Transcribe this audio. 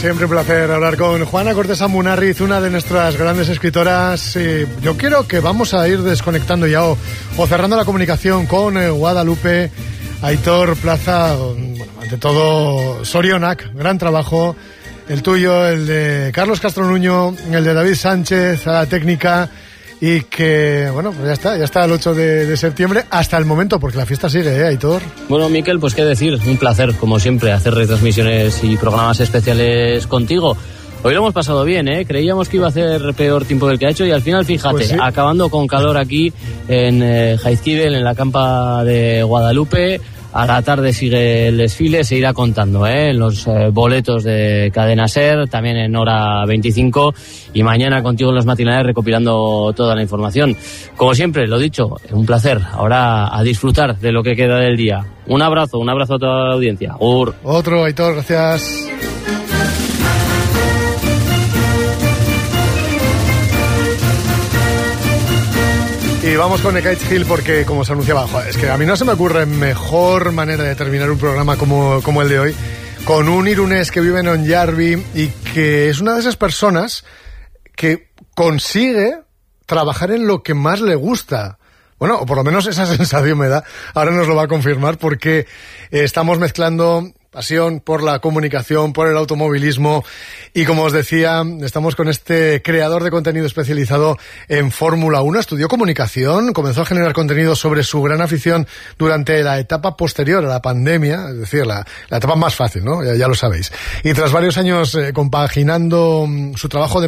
Siempre un placer hablar con Juana Cortesa Munarriz, una de nuestras grandes escritoras. Yo quiero que vamos a ir desconectando ya o cerrando la comunicación con Guadalupe. Aitor Plaza, bueno, ante todo Sorionak, gran trabajo, el tuyo, el de Carlos Castro Nuño, el de David Sánchez, a la técnica, y que, bueno, pues ya está el 8 de septiembre hasta el momento, porque la fiesta sigue, Aitor. Bueno, Miquel, pues qué decir, un placer, como siempre, hacer retransmisiones y programas especiales contigo. Hoy lo hemos pasado bien, creíamos que iba a hacer peor tiempo del que ha hecho y al final, fíjate, pues sí, acabando con calor aquí en Jaizkibel, en la campa de Guadalupe. A la tarde sigue el desfile, se irá contando en los boletos de Cadena Ser, también en hora 25, y mañana contigo en los matinales recopilando toda la información. Como siempre, lo dicho, un placer. Ahora a disfrutar de lo que queda del día. Un abrazo a toda la audiencia. Otro, Aitor, gracias. Y vamos con Ekaitz Gil porque, como se anunciaba, es que a mí no se me ocurre mejor manera de terminar un programa como el de hoy, con un irunés que vive en Onyarbi y que es una de esas personas que consigue trabajar en lo que más le gusta. Bueno, o por lo menos esa sensación me da. Ahora nos lo va a confirmar porque estamos mezclando pasión por la comunicación, por el automovilismo y, como os decía, estamos con este creador de contenido especializado en Fórmula 1. Estudió comunicación, comenzó a generar contenido sobre su gran afición durante la etapa posterior a la pandemia, es decir, la etapa más fácil, ¿no? Ya lo sabéis. Y tras varios años compaginando su trabajo de